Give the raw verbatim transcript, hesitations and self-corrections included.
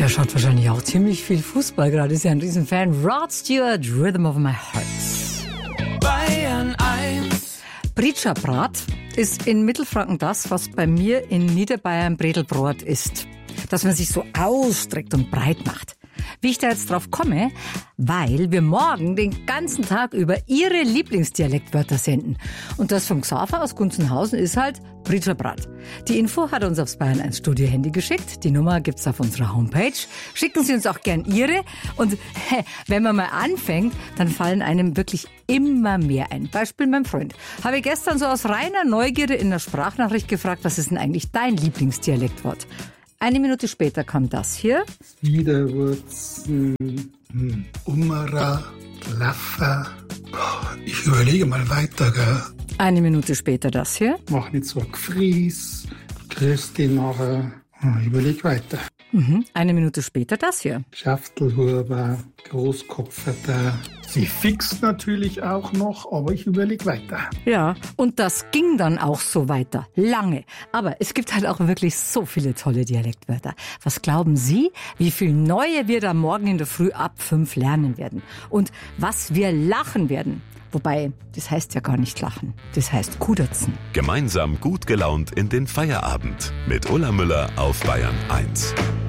Der schaut wahrscheinlich auch ziemlich viel Fußball gerade. Ist ja ein Riesenfan. Rod Stewart, Rhythm of My Heart. Bayern eins. Britscher-Brat ist in Mittelfranken das, was bei mir in Niederbayern Bredelbrot ist. Dass man sich so ausstreckt und breit macht. Wie ich da jetzt drauf komme? Weil wir morgen den ganzen Tag über Ihre Lieblingsdialektwörter senden. Und das vom Xaver aus Gunzenhausen ist halt Britscher-Brat. Die Info hat uns aufs Bayern eins Studio-Handy geschickt. Die Nummer gibt's auf unserer Homepage. Schicken Sie uns auch gern Ihre. Und hä, wenn man mal anfängt, dann fallen einem wirklich immer mehr ein. Beispiel mein Freund. Habe ich gestern so aus reiner Neugierde in der Sprachnachricht gefragt, was ist denn eigentlich dein Lieblingsdialektwort? Eine Minute später kam das hier. Widerwurzen, hm. Umera, Laffer. Ich überlege mal weiter, gell? Eine Minute später das hier. Mach nicht so Gfries, grüß dich nachher. Ich überlege weiter. Mhm. Eine Minute später das hier. Schaftelhuber, Großkopferter. Sie fixt natürlich auch noch, aber ich überlege weiter. Ja, und das ging dann auch so weiter. Lange. Aber es gibt halt auch wirklich so viele tolle Dialektwörter. Was glauben Sie, wie viel neue wir da morgen in der Früh ab fünf lernen werden? Und was wir lachen werden? Wobei, das heißt ja gar nicht lachen. Das heißt kuderzen. Gemeinsam gut gelaunt in den Feierabend mit Ulla Müller auf Bayern eins.